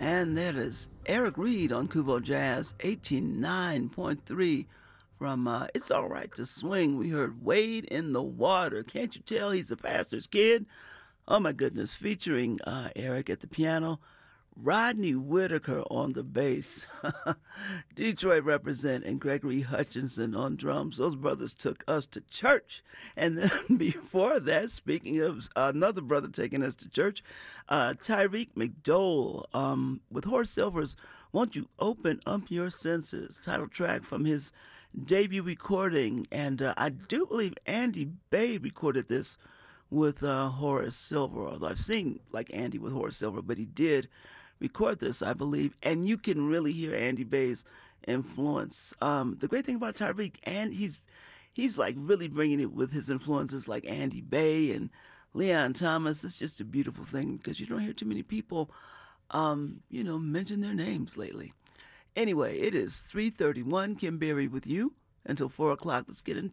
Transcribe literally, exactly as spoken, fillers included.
And that is Eric Reed on Kubo Jazz eighty-nine point three from uh, It's All Right to Swing. We heard Wade in the Water. Can't you tell he's a pastor's kid? Oh my goodness, featuring uh, Eric at the piano, Rodney Whitaker on the bass, Detroit represent, and Gregory Hutchinson on drums. Those brothers took us to church. And then before that, speaking of another brother taking us to church, uh, Tyreek McDowell um, with Horace Silver's Won't You Open Up Your Senses, title track from his debut recording. And uh, I do believe Andy Bay recorded this with uh, Horace Silver, although I've seen like Andy with Horace Silver, but he did record this, I believe, and you can really hear Andy Bay's influence. Um, the great thing about Tyreek, and he's he's like really bringing it with his influences like Andy Bay and Leon Thomas. It's just a beautiful thing because you don't hear too many people, um, you know, mention their names lately. Anyway, it is three thirty-one. Kim Berry with you until four o'clock. Let's get into